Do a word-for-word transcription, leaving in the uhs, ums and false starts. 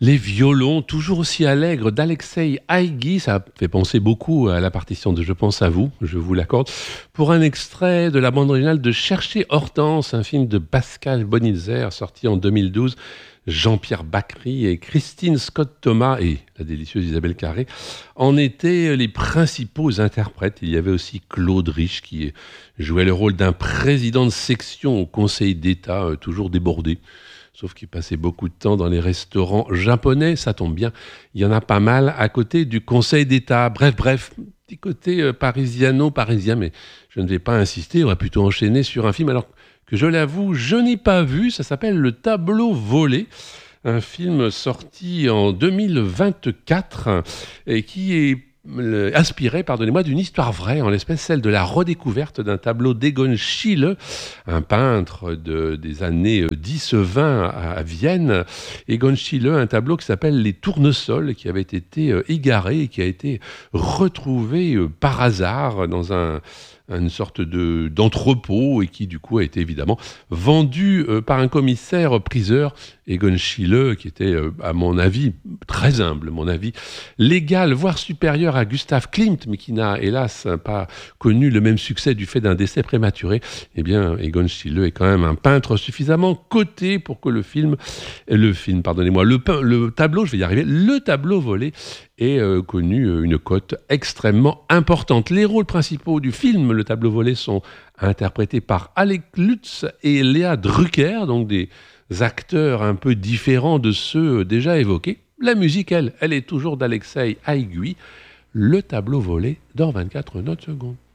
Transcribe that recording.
Les violons, toujours aussi allègres, d'Alexeï Haïgui, ça fait penser beaucoup à la partition de Je pense à vous, je vous l'accorde, pour un extrait de la bande originale de Chercher Hortense, un film de Pascal Bonitzer, sorti en deux mille douze. Jean-Pierre Bacry et Christine Scott-Thomas et la délicieuse Isabelle Carré en étaient les principaux interprètes. Il y avait aussi Claude Rich qui jouait le rôle d'un président de section au Conseil d'État, toujours débordé. Sauf qu'il passait beaucoup de temps dans les restaurants japonais, ça tombe bien. Il y en a pas mal à côté du Conseil d'État. Bref, bref, petit côté euh, parisiano-parisien, mais je ne vais pas insister, on va plutôt enchaîner sur un film alors que je l'avoue, je n'ai pas vu. Ça s'appelle Le Tableau volé, un film sorti en deux mille vingt-quatre et qui est inspiré, pardonnez-moi, d'une histoire vraie, en l'espèce celle de la redécouverte d'un tableau d'Egon Schiele, un peintre de, des années dix vingt à, à Vienne. Egon Schiele, un tableau qui s'appelle Les Tournesols, qui avait été égaré et qui a été retrouvé par hasard dans un une sorte de, d'entrepôt et qui du coup a été évidemment vendu euh, par un commissaire priseur, Egon Schiele, qui était euh, à mon avis très humble, mon avis l'égal voire supérieur à Gustav Klimt, mais qui n'a hélas pas connu le même succès du fait d'un décès prématuré. Eh bien, Egon Schiele est quand même un peintre suffisamment coté pour que le film, le film, pardonnez-moi, le, le tableau, je vais y arriver, le tableau volé et euh, connu euh, une cote extrêmement importante. Les rôles principaux du film Le Tableau volé sont interprétés par Alec Lutz et Léa Drucker, donc des acteurs un peu différents de ceux déjà évoqués. La musique, elle, elle est toujours d'Alexeï Haïgui. Le Tableau volé dans vingt-quatre notes secondes.